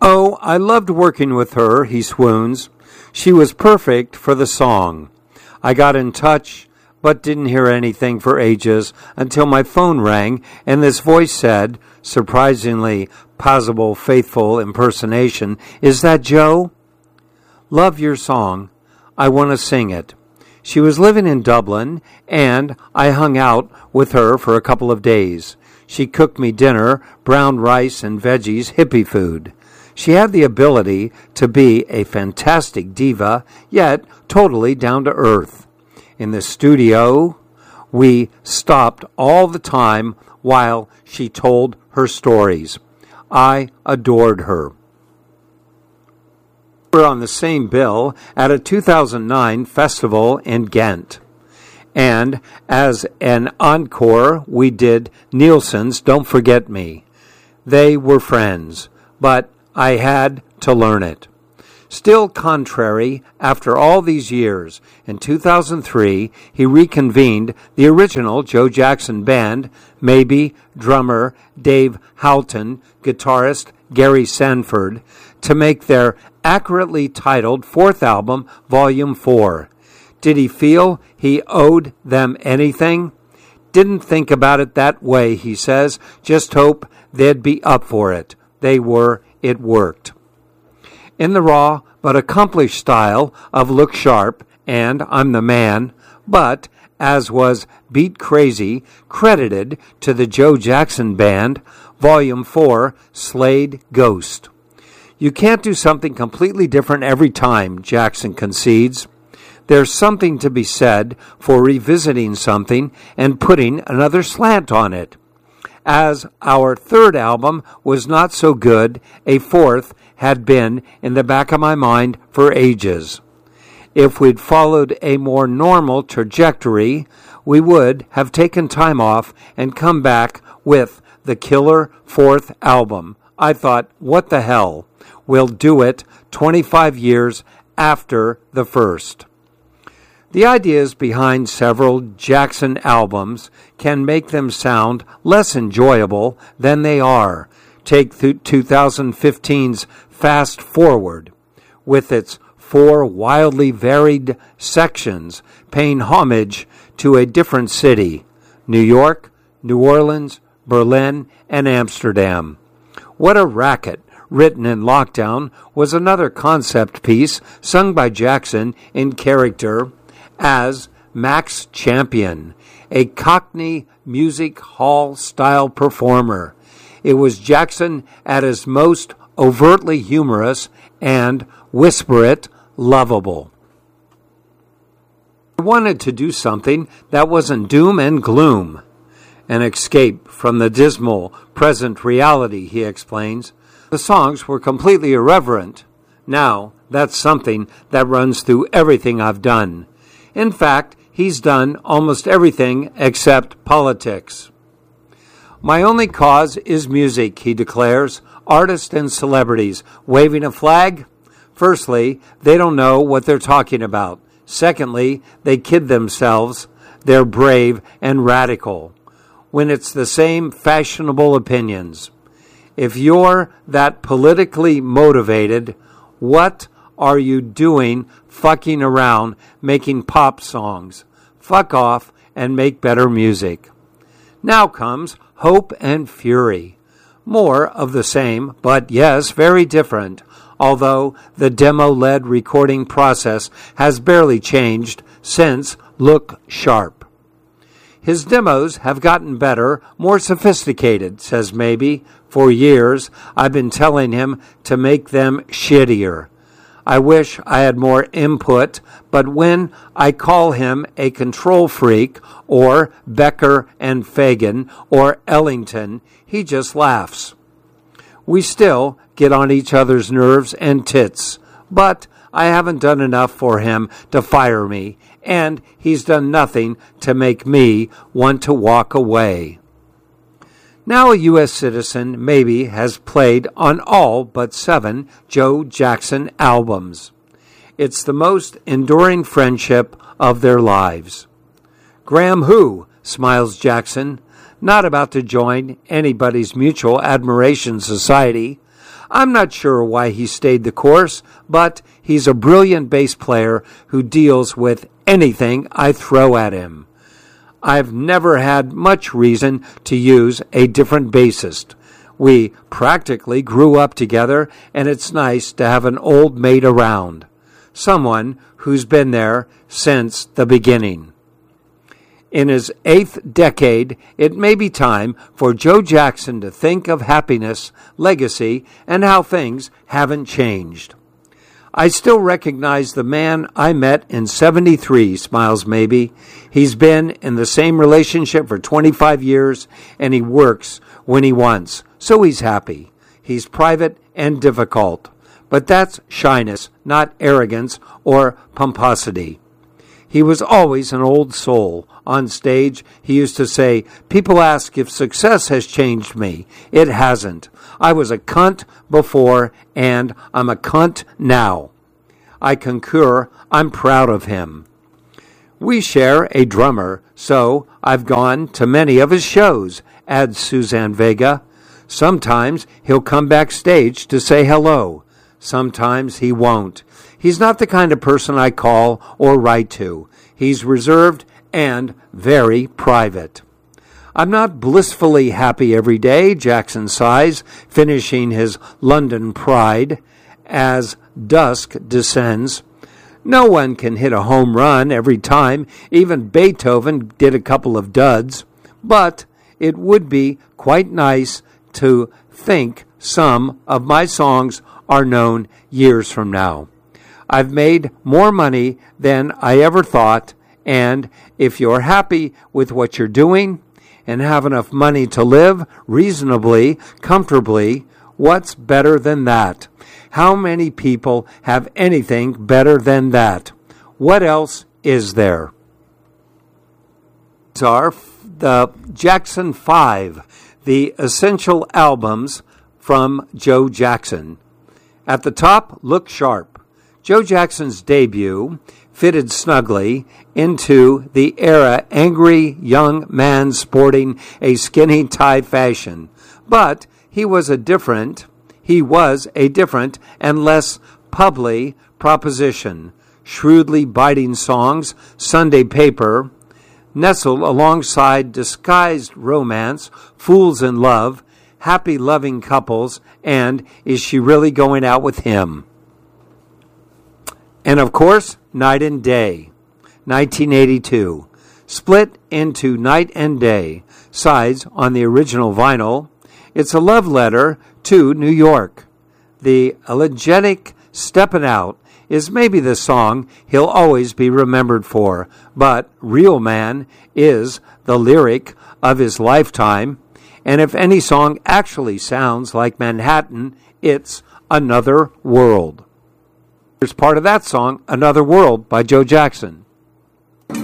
Oh, I loved working with her, he swoons. She was perfect for the song. I got in touch, but didn't hear anything for ages until my phone rang and this voice said, surprisingly possible, faithful impersonation, "Is that Joe? Love your song. I want to sing it." She was living in Dublin, and I hung out with her for a couple of days. She cooked me dinner, brown rice and veggies, hippie food. She had the ability to be a fantastic diva, yet totally down to earth. In the studio, we stopped all the time while she told her stories. I adored her. We were on the same bill at a 2009 festival in Ghent. And as an encore, we did Nielsen's Don't Forget Me. They were friends, but I had to learn it. Still contrary, after all these years, in 2003, he reconvened the original Joe Jackson band, maybe drummer Dave Houghton, guitarist Gary Sanford, to make their accurately titled fourth album, Volume 4. Did he feel he owed them anything? Didn't think about it that way, he says. Just hope they'd be up for it. They were. It worked. In the raw but accomplished style of Look Sharp and I'm the Man, but, as was Beat Crazy, credited to the Joe Jackson Band, Volume 4 slayed Ghost. You can't do something completely different every time, Jackson concedes. There's something to be said for revisiting something and putting another slant on it. As our third album was not so good, a fourth had been in the back of my mind for ages. If we'd followed a more normal trajectory, we would have taken time off and come back with the killer fourth album. I thought, what the hell? We'll do it 25 years after the first. The ideas behind several Jackson albums can make them sound less enjoyable than they are. Take 2015's Fast Forward, with its 4 wildly varied sections paying homage to a different city, New York, New Orleans, Berlin, and Amsterdam. What a Racket, written in lockdown, was another concept piece sung by Jackson in character as Max Champion, a Cockney music hall-style performer. It was Jackson at his most overtly humorous and, whisper it, lovable. I wanted to do something that wasn't doom and gloom, an escape from the dismal present reality, he explains. The songs were completely irreverent. Now, that's something that runs through everything I've done. In fact, he's done almost everything except politics. My only cause is music, he declares. Artists and celebrities waving a flag? Firstly, they don't know what they're talking about. Secondly, they kid themselves. They're brave and radical when it's the same fashionable opinions. If you're that politically motivated, what are you doing fucking around making pop songs? Fuck off and make better music. Now comes Hope and Fury. More of the same, but yes, very different, although the demo-led recording process has barely changed since Look Sharp. His demos have gotten better, more sophisticated, says Maybe. For years, I've been telling him to make them shittier. I wish I had more input, but when I call him a control freak, or Becker and Fagan, or Ellington, he just laughs. We still get on each other's nerves and tits, but I haven't done enough for him to fire me, and he's done nothing to make me want to walk away. Now a U.S. citizen, Maybe, has played on all but 7 Joe Jackson albums. It's the most enduring friendship of their lives. Graham who? Smiles Jackson. Not about to join anybody's mutual admiration society. I'm not sure why he stayed the course, but he's a brilliant bass player who deals with anything I throw at him. I've never had much reason to use a different bassist. We practically grew up together, and it's nice to have an old mate around, someone who's been there since the beginning. In his 8th decade, it may be time for Joe Jackson to think of happiness, legacy, and how things haven't changed. I still recognize the man I met in 73, smiles Maybe. He's been in the same relationship for 25 years, and he works when he wants, so he's happy. He's private and difficult, but that's shyness, not arrogance or pomposity. He was always an old soul. On stage, he used to say, "People ask if success has changed me. It hasn't. I was a cunt before, and I'm a cunt now." I concur. I'm proud of him. We share a drummer, so I've gone to many of his shows, adds Suzanne Vega. Sometimes he'll come backstage to say hello. Sometimes he won't. He's not the kind of person I call or write to. He's reserved and very private. I'm not blissfully happy every day, Jackson sighs, finishing his London Pride as dusk descends. No one can hit a home run every time. Even Beethoven did a couple of duds. But it would be quite nice to think some of my songs are known years from now. I've made more money than I ever thought, and if you're happy with what you're doing and have enough money to live reasonably, comfortably, what's better than that? How many people have anything better than that? What else is there? These are the Jackson 5, the essential albums from Joe Jackson. At the top, Look Sharp. Joe Jackson's debut fitted snugly into the era angry young man sporting a skinny tie fashion. But he was a different and less public proposition. Shrewdly biting songs, Sunday Paper, nestled alongside disguised romance, Fools in Love, Happy Loving Couples, and Is She Really Going Out with Him? And of course, Night and Day, 1982. Split into Night and Day, sides on the original vinyl. It's a love letter to New York. The elegiac Steppin' Out is maybe the song he'll always be remembered for, but Real Man is the lyric of his lifetime. And if any song actually sounds like Manhattan, it's Another World. Here's part of that song, Another World by Joe Jackson.